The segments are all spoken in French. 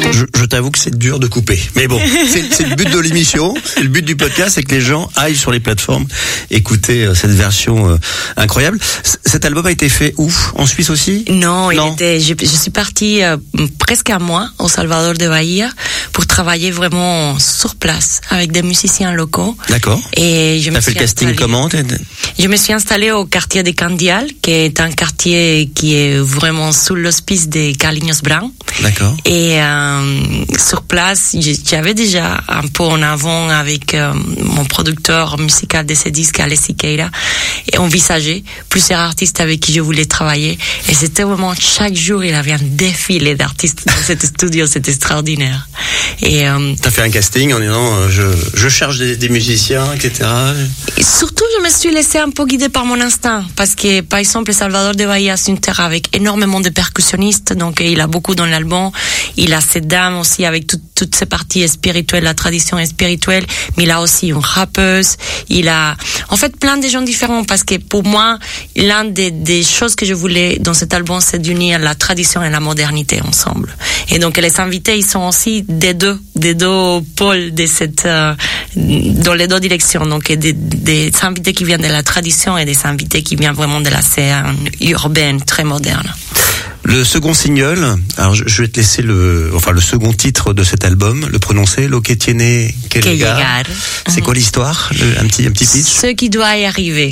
Je t'avoue que c'est dur de couper. Mais bon, c'est le but de l'émission, c'est le but du podcast, c'est que les gens aillent sur les plateformes écouter cette version incroyable. Cet album a été fait où? En Suisse aussi? Non. Je suis partie presque un mois au Salvador de Bahia pour travailler vraiment sur place avec des musiciens locaux. D'accord. Et je me T'as fait le casting comment? Je me suis installée au quartier de Candial, qui est un quartier qui est vraiment sous l'hospice de Carlinhos Brown. D'accord. Et sur place, j'avais déjà un peu en avant avec mon producteur musical de ces disques, Alex Siqueira, et envisageé plusieurs artistes avec qui je voulais travailler. Et c'était vraiment chaque jour, il avait un défilé d'artistes dans cet studio, c'était extraordinaire. Et t'as fait un casting en disant je cherche des musiciens, etc. Et surtout, je me suis laissée un peu guider par mon instinct, parce que par exemple, Salvador de Bahia, c'est une terre avec énormément de percussionnistes, donc il a beaucoup dans l'album. Il a cette dame aussi avec toutes ces parties spirituelles, la tradition spirituelle, mais il a aussi une rappeuse. Il a en fait plein de gens différents, parce que pour moi, l'un des choses que je voulais dans cet album, c'est d'unir la tradition et la modernité ensemble. Et donc les invités, ils sont aussi des deux pôles de cette dans les deux directions. Donc des invités qui viennent de la tradition et des invités qui viennent vraiment de la scène urbaine très moderne. Le second single, alors je vais te laisser le second titre de cet album, le prononcer, Lo que tiene que llegar. C'est quoi l'histoire? Un petit pitch? Ce qui doit y arriver.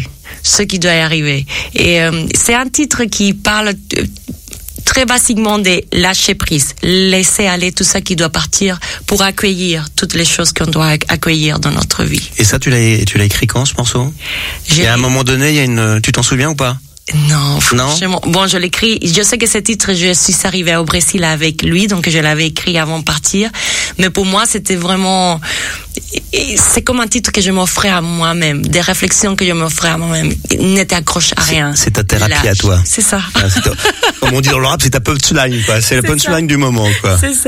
Et c'est un titre qui parle très basiquement de lâcher prise, laisser aller tout ça qui doit partir pour accueillir toutes les choses qu'on doit accueillir dans notre vie. Et ça, tu l'as écrit quand, ce morceau? Et à un moment donné, tu t'en souviens ou pas? Non, franchement. Bon, je l'écris. Je sais que ce titre, je suis arrivée au Brésil avec lui, donc je l'avais écrit avant de partir. Mais pour moi, c'était vraiment, c'est comme un titre que je m'offrais à moi-même, des réflexions que je m'offrais à moi-même. N'était accroché à rien. C'est ta thérapie à toi. C'est ça. Comme on dit dans le rap, c'est ta punchline, quoi. C'est la punchline du moment, quoi. C'est ça.